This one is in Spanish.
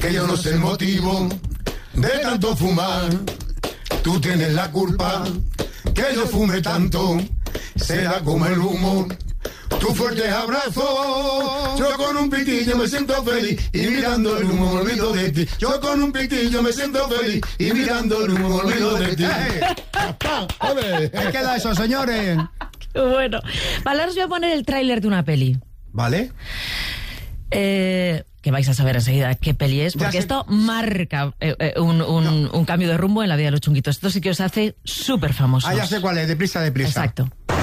que yo no sé el motivo de tanto fumar. Tú tienes la culpa que yo fume tanto, será como el humo. Tu fuerte abrazo, yo con un pitillo me siento feliz y mirando el humo me olvido de ti. Yo con un pitillo me siento feliz y mirando el humo me olvido de ti. ¿Qué queda eso, señores? Qué bueno. Vale, os voy a poner el tráiler de una peli. ¿Vale? Que vais a saber enseguida qué peli es, porque esto marca un cambio de rumbo en la vida de los chunguitos. Esto sí que os hace súper famosos. Ah, ya sé cuál es, deprisa. Exacto.